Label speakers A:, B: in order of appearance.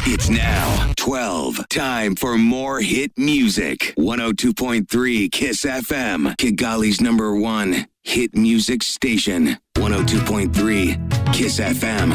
A: It's now 12. Time for more hit music. 102.3 Kiss FM. Kigali's #1 hit music station. 102.3 Kiss FM.